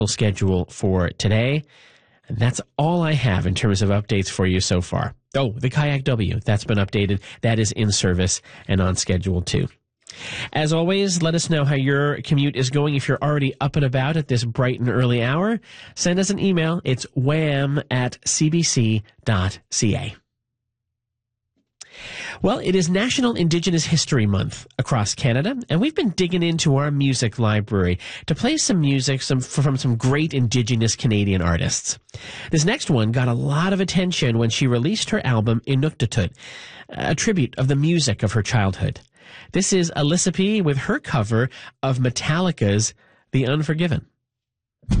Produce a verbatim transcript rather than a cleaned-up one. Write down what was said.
schedule for today. And that's all I have in terms of updates for you so far. Oh, the Kayak W, that's been updated. That is in service and on schedule too. As always, let us know how your commute is going. If you're already up and about at this bright and early hour, send us an email. It's wham at c b c dot c a. Well, it is National Indigenous History Month across Canada, and we've been digging into our music library to play some music some, from some great Indigenous Canadian artists. This next one got a lot of attention when she released her album Inuktitut, a tribute of the music of her childhood. This is Alyssa P. with her cover of Metallica's The Unforgiven.